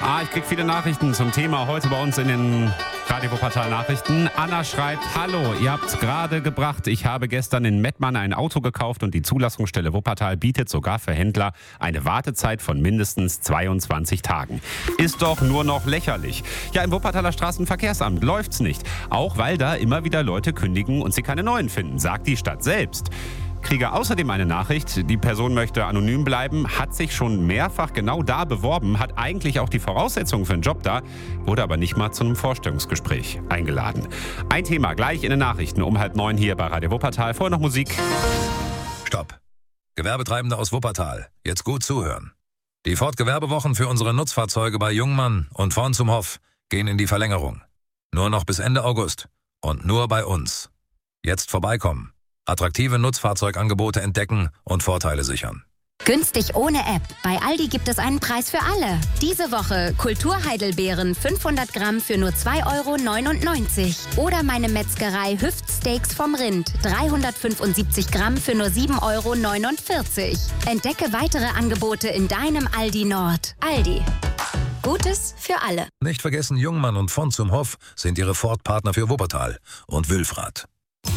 Ich krieg viele Nachrichten zum Thema heute bei uns in den Radio Wuppertal Nachrichten. Anna schreibt: Hallo, ihr habt's gerade gebracht. Ich habe gestern in Mettmann ein Auto gekauft und die Zulassungsstelle Wuppertal bietet sogar für Händler eine Wartezeit von mindestens 22 Tagen. Ist doch nur noch lächerlich. Ja, im Wuppertaler Straßenverkehrsamt läuft's nicht. Auch weil da immer wieder Leute kündigen und sie keine neuen finden, sagt die Stadt selbst. Kriege außerdem eine Nachricht, die Person möchte anonym bleiben, hat sich schon mehrfach genau da beworben, hat eigentlich auch die Voraussetzungen für einen Job da, wurde aber nicht mal zu einem Vorstellungsgespräch eingeladen. Ein Thema gleich in den Nachrichten um 8:30 hier bei Radio Wuppertal. Vorher noch Musik. Stopp. Gewerbetreibende aus Wuppertal, jetzt gut zuhören. Die Ford-Gewerbewochen für unsere Nutzfahrzeuge bei Jungmann und Vorn zum Hof gehen in die Verlängerung. Nur noch bis Ende August. Und nur bei uns. Jetzt vorbeikommen. Attraktive Nutzfahrzeugangebote entdecken und Vorteile sichern. Günstig ohne App. Bei Aldi gibt es einen Preis für alle. Diese Woche Kulturheidelbeeren 500 Gramm für nur 2,99 €. Oder meine Metzgerei Hüftsteaks vom Rind 375 Gramm für nur 7,49 €. Entdecke weitere Angebote in deinem Aldi Nord. Aldi. Gutes für alle. Nicht vergessen, Jungmann und Vorn zum Hof sind Ihre Ford-Partner für Wuppertal und Wülfrath.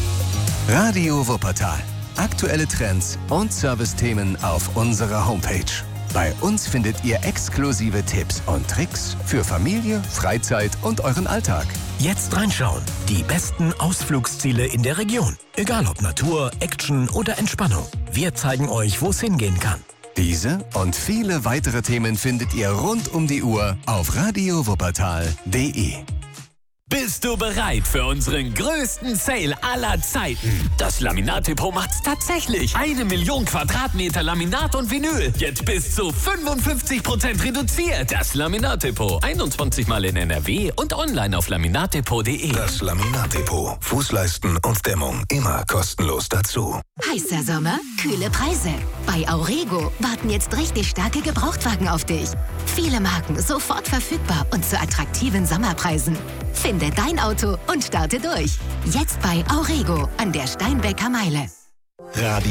Radio Wuppertal. Aktuelle Trends und Servicethemen auf unserer Homepage. Bei uns findet ihr exklusive Tipps und Tricks für Familie, Freizeit und euren Alltag. Jetzt reinschauen. Die besten Ausflugsziele in der Region. Egal ob Natur, Action oder Entspannung. Wir zeigen euch, wo es hingehen kann. Diese und viele weitere Themen findet ihr rund um die Uhr auf radiowuppertal.de. Bist du bereit für unseren größten Sale aller Zeiten? Das Laminat-Depot macht's tatsächlich. 1 Million Quadratmeter Laminat und Vinyl. Jetzt bis zu 55% reduziert. Das Laminat-Depot. 21 Mal in NRW und online auf laminatdepot.de. Das Laminat-Depot. Fußleisten und Dämmung immer kostenlos dazu. Heißer Sommer, kühle Preise. Bei Aurego warten jetzt richtig starke Gebrauchtwagen auf dich. Viele Marken sofort verfügbar und zu attraktiven Sommerpreisen. Finde dein Auto und starte durch. Jetzt bei Aurego an der Steinbecker Meile.